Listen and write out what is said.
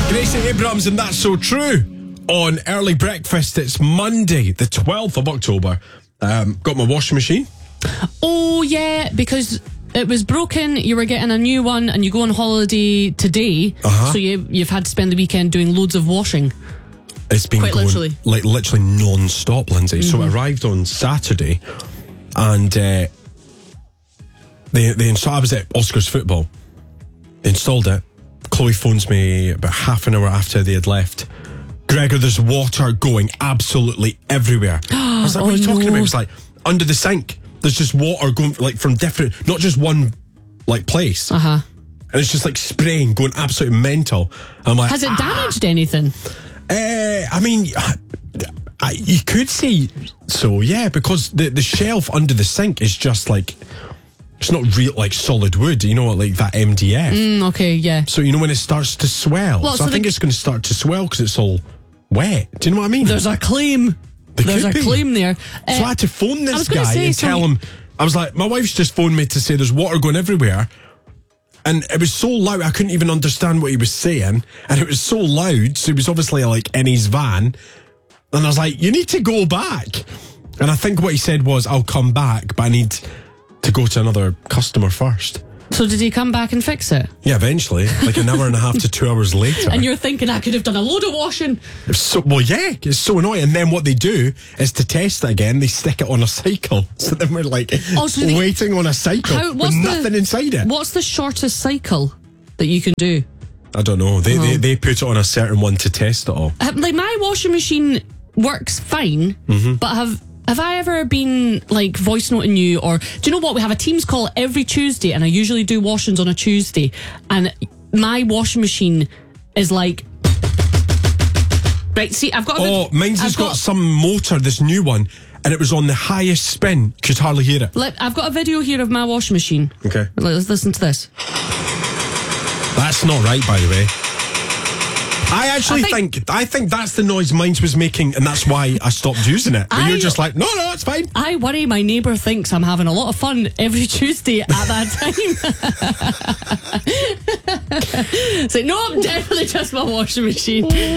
Gracie Abrams and That's So True on Early Breakfast. It's Monday, the 12th of October. Got my washing machine. Oh, yeah, because it was broken, you were getting a new one, and you go on holiday today, so you've had to spend the weekend doing loads of washing. It's been Quite going literally. literally non-stop, Lindsay. So it arrived on Saturday, and they installed. I was at Oscars football. They installed it. Chloe phones me about half an hour after they had left. Gregor, there's water going absolutely everywhere. I was like, what are you talking about? It was like under the sink. There's just water going like from different, not just one like place. And it's just like spraying, going absolutely mental. I'm like, has it damaged anything? I mean, you could say so, yeah, because the shelf under the sink is just like, it's not real like solid wood, you know, like that MDF. Okay, yeah. So you know when it starts to swell. Well, so I think it's going to start to swell because it's all wet. Do you know what I mean? There's a claim. There's a claim there. So I had to phone this guy say, and tell him. I was like, my wife's just phoned me to say there's water going everywhere. And it was so loud, I couldn't even understand what he was saying. And it was so loud, so he was obviously like in his van. And I was like, you need to go back. And I think what he said was, I'll come back, but I need to go to another customer first. So did he come back and fix it? Yeah, eventually, like an hour and a half to 2 hours later. And you're thinking, I could have done a load of washing. It's so, well, yeah, it's so annoying. And then what they do is to test it again, they stick it on a cycle. So then we're like waiting on a cycle with nothing inside it. What's the shortest cycle that you can do? I don't know. They put it on a certain one to test it all. Like my washing machine works fine, but have I ever been like voice noting you, or do you know what? We have a Teams call every Tuesday, and I usually do washings on a Tuesday, and my washing machine is like, right, see, I've got mine's has got some motor, this new one, and it was on the highest spin. Could hardly hear it. I've got a video here of my washing machine. Okay. Let's listen to this. That's not right, by the way. I think that's the noise mine was making, and that's why I stopped using it. But you're just like, no, it's fine. I worry my neighbour thinks I'm having a lot of fun every Tuesday at that time. Say, no, I'm definitely just my washing machine.